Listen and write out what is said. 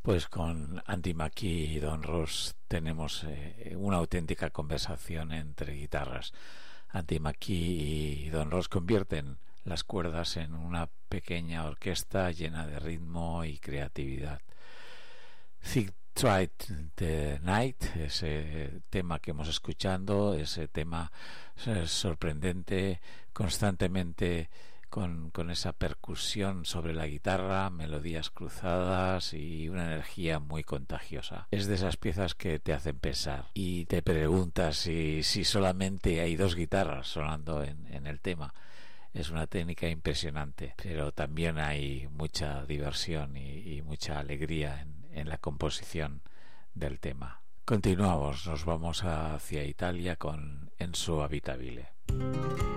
Pues con Andy McKee y Don Ross tenemos una auténtica conversación entre guitarras. Andy McKee y Don Ross convierten las cuerdas en una pequeña orquesta llena de ritmo y creatividad. Thick Tried the Night, ese tema que hemos escuchado, ese tema sorprendente, constantemente con esa percusión sobre la guitarra, melodías cruzadas y una energía muy contagiosa. Es de esas piezas que te hacen pensar y te preguntas si solamente hay dos guitarras sonando en el tema. Es una técnica impresionante, pero también hay mucha diversión y mucha alegría en la composición del tema. Continuamos, nos vamos hacia Italia con Enzo Abitabile.